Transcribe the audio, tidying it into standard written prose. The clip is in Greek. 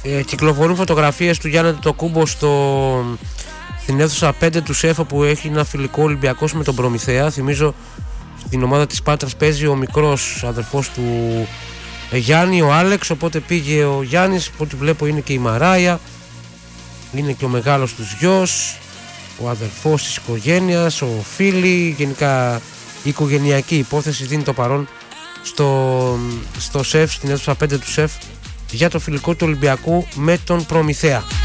Κυκλοφορούν φωτογραφίες του Γιάννη Αντετοκούμπο στην αίθουσα 5 του ΣΕΦ, που έχει ένα φιλικό Ολυμπιακός με τον Προμηθέα. Θυμίζω, στην ομάδα της Πάτρας παίζει ο μικρός αδερφός του Γιάννη, ο Άλεξ, οπότε πήγε ο Γιάννης. Από ό,τι βλέπω είναι και η Μαράια, είναι και ο μεγάλος τους γιος, ο αδερφός της οικογένειας, ο φίλοι, γενικά η οικογενειακή υπόθεση δίνει το παρόν στο ΣΕΦ, στην αίθουσα 5 του ΣΕΦ, για το φιλικό του Ολυμπιακού με τον Προμηθέα.